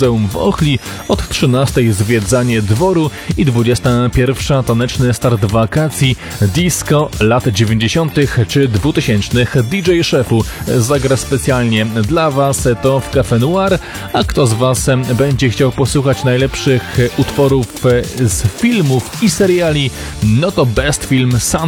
Muzeum w Ochli, od 13 zwiedzanie dworu i 21 taneczny start wakacji, disco lat 90. czy 2000. DJ Szefu zagra specjalnie dla Was, to w Café Noir, a kto z Was będzie chciał posłuchać najlepszych utworów z filmów i seriali, no to Best Film Sound